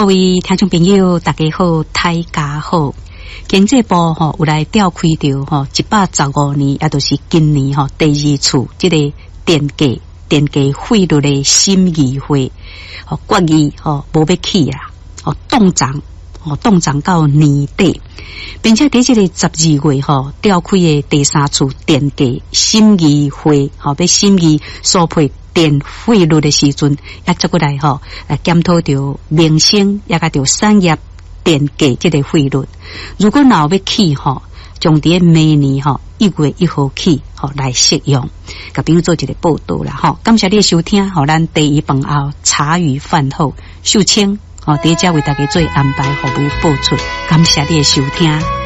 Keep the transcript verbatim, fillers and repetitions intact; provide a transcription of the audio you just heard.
各位听众朋友，大家好，大家好。经济部吼有来调开着吼一百十五年，也就是今年吼第二次这个电价电价费率的审议会，吼决议吼无要起啊，吼冻涨吼冻涨到年底，并且伫这个十二月吼调开的第三次电价审议会，吼要审议收配电费率的时阵，也再过来吼来检讨着民生，也甲着产业电价这个费率。如果若要起吼，将伫明年吼一月一号起吼来适用，甲朋友做一个报道啦吼。感谢你的收听，吼咱第一饭后茶余饭后秀清吼，伫遮为大家做安排服务播出，感谢你的收听。